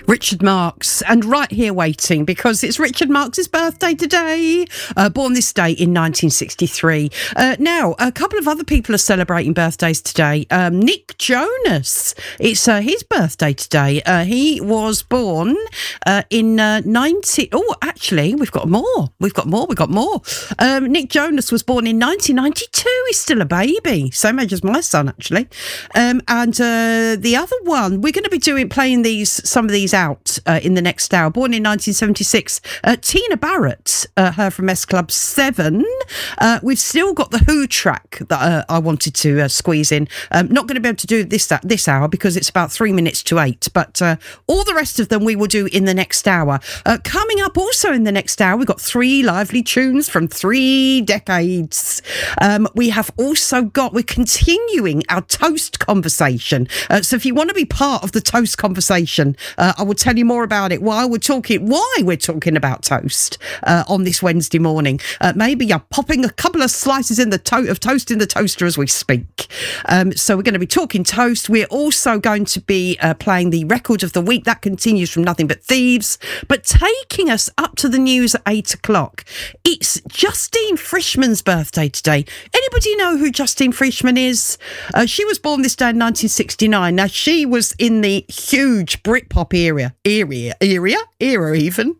Richard Marx, and right here waiting because it's Richard Marx's birthday today, born this day in 1963. Now, a couple of other people are celebrating birthdays today. Nick Jonas, it's his birthday today. He was born in 19... Oh, actually, we've got more. Nick Jonas was born in 1992. He's still a baby. Same age as my son, actually. And the other one, we're going to be playing some of these out in the next hour. Born in 1976, Tina Barrett, her from S Club 7. We've still got the Who track that I wanted to squeeze in. Not going to be able to do this hour because it's about 3 minutes to 8, but all the rest of them we will do in the next hour. Coming up also in the next hour, we've got 3 lively tunes from 3 decades. We're continuing our toast conversation. So if you want to be part of the toast conversation, I will tell you more about it why we're talking about toast on this Wednesday morning. Maybe you're popping a couple of slices of toast in the toaster as we speak. So we're going to be talking toast. We're also going to be playing the record of the week. That continues from Nothing But Thieves. But taking us up to the news at 8 o'clock, it's Justine Frischmann's birthday today. Anybody know who Justine Frischmann is? She was born this day in 1969. Now, she was in the huge Britpop era even.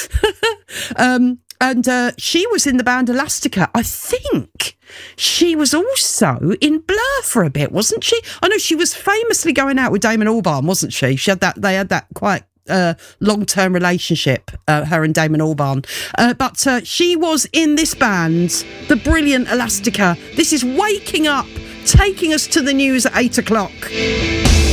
And she was in the band Elastica. I think she was also in Blur for a bit, wasn't she? I know she was famously going out with Damon Albarn, wasn't she? They had that quite long-term relationship, her and Damon Albarn. But she was in this band, the brilliant Elastica. This is Waking Up, taking us to the news at 8 o'clock.